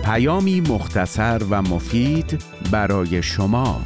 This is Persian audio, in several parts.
پیامی مختصر و مفید برای شما.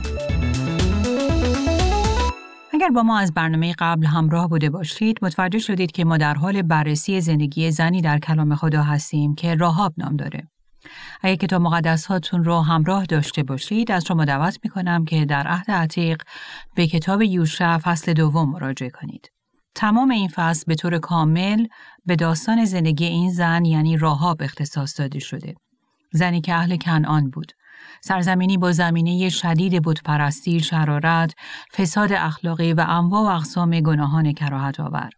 اگر با ما از برنامه قبل همراه بوده باشید، متوجه شدید که ما در حال بررسی زندگی زنی در کلام خدا هستیم که راهاب نام داره. اگر کتاب مقدس هاتون رو همراه داشته باشید، از شما دعوت میکنم که در عهد عتیق به کتاب یوشع فصل 2 مراجعه کنید. تمام این فصل به طور کامل به داستان زندگی این زن یعنی راهاب اختصاص داده شده. زنی که اهل کنعان بود. سرزمینی با زمینه شدید بتپرستی، شرارت، فساد اخلاقی و انواع و اقسام گناهان کراهت آور.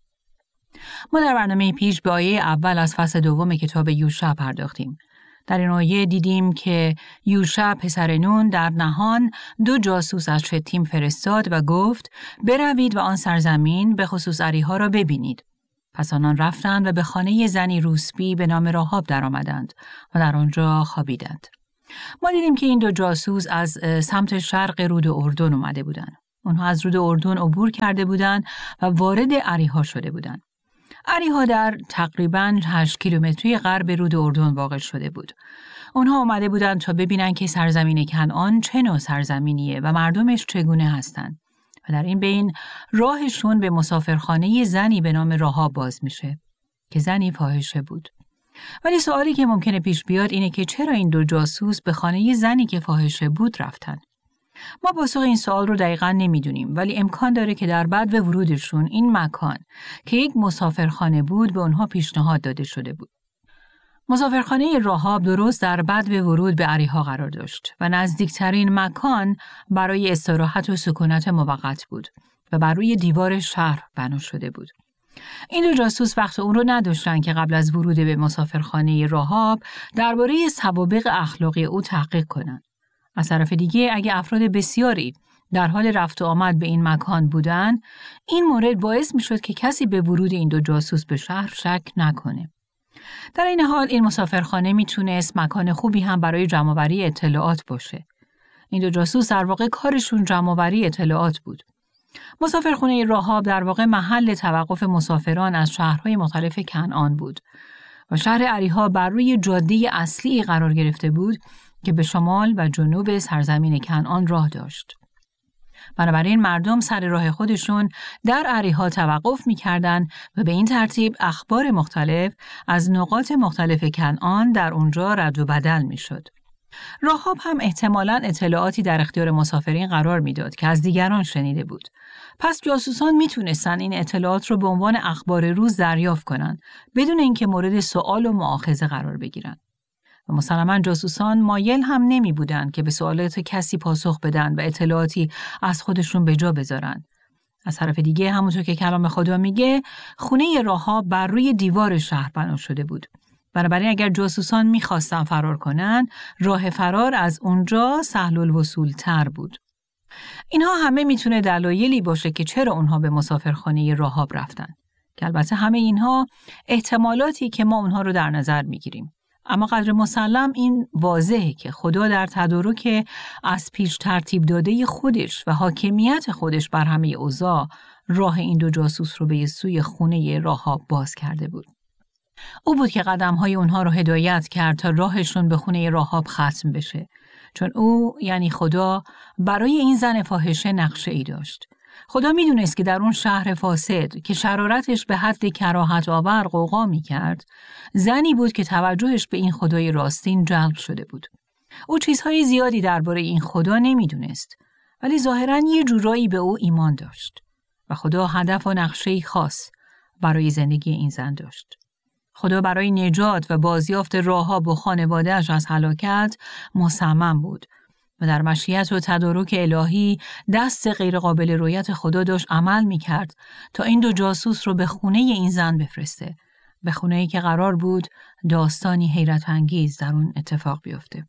ما در برنامه پیش به آیه اول از فصل 2 کتاب یوشع پرداختیم. در این آیه دیدیم که یوشع پسر نون در نهان 2 جاسوس از شتیم فرستاد و گفت بروید و آن سرزمین به خصوص اریحا را ببینید. پس آنان رفتند و به خانه زنی روسپی به نام راهاب در آمدند و در آنجا خوابیدند. ما دیدیم که این 2 جاسوس از سمت شرق رود اردن اومده بودند. اونها از رود اردن عبور کرده بودند و وارد اریحا شده بودند. اریحا در تقریباً 8 کیلومتری غرب رود اردن واقع شده بود. اونها اومده بودند تا ببینن که سرزمین کنعان چه نوع سرزمینیه و مردمش چگونه هستند. و در این بین راهشون به مسافرخانه زنی به نام راهاب باز میشه که زنی فاحشه بود. ولی سوالی که ممکنه پیش بیاد اینه که چرا این 2 جاسوس به خانه زنی که فاحشه بود رفتن؟ ما پاسخ این سوال رو دقیقاً نمیدونیم، ولی امکان داره که در بعد ورودشون این مکان که یک مسافرخانه بود به اونها پیشنهاد داده شده بود. مسافرخانه راهاب درست در بعد ورود به اریحا قرار داشت و نزدیکترین مکان برای استراحت و سکونت موقت بود و بر روی دیوار شهر بنا شده بود. این 2 جاسوس وقت اون رو نداشتن که قبل از ورود به مسافرخانه راهاب درباره سوابق اخلاقی او تحقیق کنند. از طرف دیگه اگه افراد بسیاری در حال رفت و آمد به این مکان بودن، این مورد باعث میشد که کسی به ورود این 2 جاسوس به شهر شک نکنه. در این حال این مسافرخانه میتونست مکان خوبی هم برای جمع‌آوری اطلاعات باشه. این 2 جاسوس در واقع کارشون جمع‌آوری اطلاعات بود. مسافرخانه راهاب در واقع محل توقف مسافران از شهرهای مختلف کنعان بود و شهر اریحا بر روی جاده اصلی قرار گرفته بود که به شمال و جنوب سرزمین کنعان راه داشت. بنابراین مردم سر راه خودشون در اریحا توقف می‌کردند و به این ترتیب اخبار مختلف از نقاط مختلف کنعان در اونجا رد و بدل می‌شد. راهاب هم احتمالاً اطلاعاتی در اختیار مسافرین قرار میداد که از دیگران شنیده بود. پس جاسوسان میتونستن این اطلاعات رو به عنوان اخبار روز دریافت کنن بدون اینکه مورد سوال و مؤاخذه قرار بگیرن. و مسلماً جاسوسان مایل هم نمی بودن که به سوالات کسی پاسخ بدن و اطلاعاتی از خودشون به جا بذارن. از طرف دیگه همونطور که کلام خدا میگه خونه راهاب بر روی دیوار شهر بنا شده بود. بنابراین اگر جاسوسان میخواستن فرار کنن، راه فرار از اونجا سهل الوصول تر بود. اینها همه میتونه دلایلی باشه که چرا اونها به مسافرخانه راهاب رفتن. که البته همه اینها احتمالاتی که ما اونها رو در نظر میگیریم. اما قدر مسلم این واضحه که خدا در تدارک از پیش ترتیب داده خودش و حاکمیت خودش بر همه اوضاع راه این 2 جاسوس رو به سوی خونه راهاب باز کرده بود. او بود که قدم‌های اونها رو هدایت کرد تا راهشون به خونه راهاب ختم بشه، چون او یعنی خدا برای این زن فاحشه نقشه‌ای داشت. خدا میدونست که در اون شهر فاسد که شرارتش به حد کراهت آور غوغا می‌کرد، زنی بود که توجهش به این خدای راستین جلب شده بود. او چیزهای زیادی درباره این خدا نمیدونست، ولی ظاهراً یه جورایی به او ایمان داشت و خدا هدف و نقشه‌ای خاص برای زندگی این زن داشت. خدا برای نجات و بازیافت راهاب و خانواده‌اش از هلاکت مصمم بود و در مشیت و تدارک الهی دست غیرقابل رویت خدا داشت عمل می‌کرد تا این 2 جاسوس رو به خونه این زن بفرسته، به خونه‌ای که قرار بود داستانی حیرت انگیز در اون اتفاق بیفته.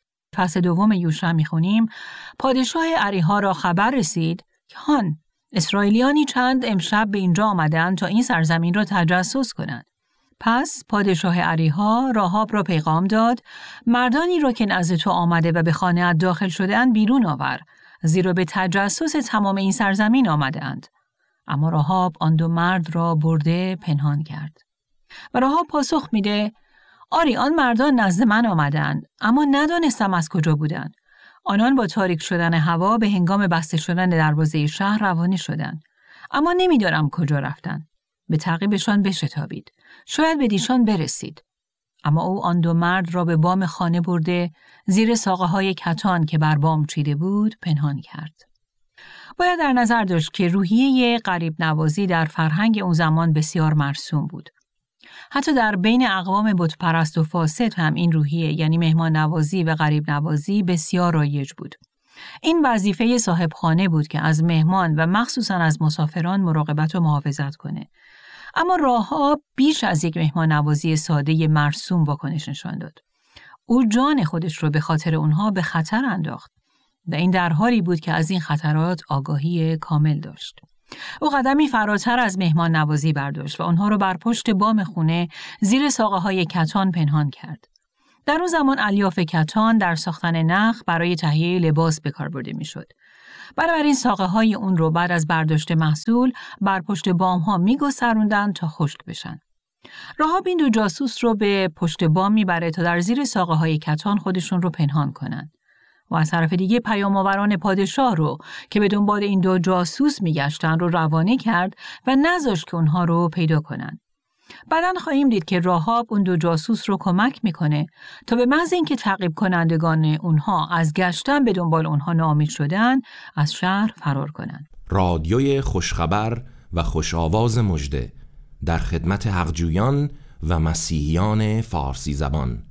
فصل 2 یوشع می‌خونیم پادشاه اریحا را خبر رسید که هان اسرائیلیانی چند امشب به اینجا آمدند تا این سرزمین را تجسس کنند. پس پادشاه اریحا راهاب را پیغام داد مردانی را که نزد تو آمده و به خانه‌ات داخل شده‌اند بیرون آور، زیرا به تجسس تمام این سرزمین آمده‌اند. اما راهاب آن 2 مرد را برده پنهان کرد. و راهاب پاسخ میده آری آن مردان نزد من آمدند، اما ندانستم از کجا بودند. آنان با تاریک شدن هوا به هنگام بسته شدن دروازه شهر روانه شدند، اما نمیدانم کجا رفتند. به تعقیبشان بشتابید، شاید به دیشان برسید. اما او آن دو مرد را به بام خانه برده، زیر ساقه‌های کتان که بر بام چیده بود پنهان کرد. باید در نظر داشت که روحیه غریب نوازی در فرهنگ اون زمان بسیار مرسوم بود. حتی در بین اقوام بتپرست و فاسد هم این روحیه، یعنی مهمان نوازی و غریب نوازی، بسیار رایج بود. این وظیفه صاحب خانه بود که از مهمان و مخصوصاً از مسافران مراقبت و محافظت کنه. اما راهاب بیش از یک مهمان نوازی ساده مرسوم واکنش نشان داد. او جان خودش رو به خاطر اونها به خطر انداخت و این در حالی بود که از این خطرات آگاهی کامل داشت. او قدمی فراتر از مهمان نوازی برداشت و آنها رو بر پشت بام خونه زیر ساقه‌های کتان پنهان کرد. در اون زمان الیاف کتان در ساختن نخ برای تهیه لباس به کار برده میشد. بنابراین ساقه‌های اون رو بعد از برداشت محصول بر پشت بام‌ها می‌گستروندن تا خشک بشن. راهاب این دو جاسوس رو به پشت بام میبره تا در زیر ساقه‌های کتان خودشون رو پنهان کنن. و از طرف دیگه پیام‌آوران پادشاه رو که به دنبال این دو جاسوس میگشتن رو روانه کرد و نذاشت که اونها رو پیدا کنن. بعداً خواهیم دید که راهاب اون دو جاسوس رو کمک میکنه تا به محض اینکه تعقیب کنندگان اونها از گشتن به دنبال اونها ناامید شدن از شهر فرار کنن. رادیوی خوشخبر و خوشآواز مژده در خدمت حقجویان و مسیحیان فارسی زبان.